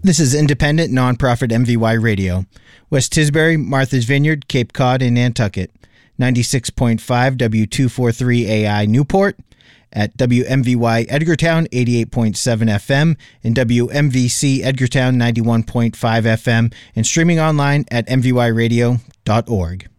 This is independent, nonprofit MVY Radio. West Tisbury, Martha's Vineyard, Cape Cod, and Nantucket. 96.5 W243AI Newport. At WMVY Edgartown, 88.7 FM, and WMVC Edgartown, 91.5 FM, and streaming online at mvyradio.org.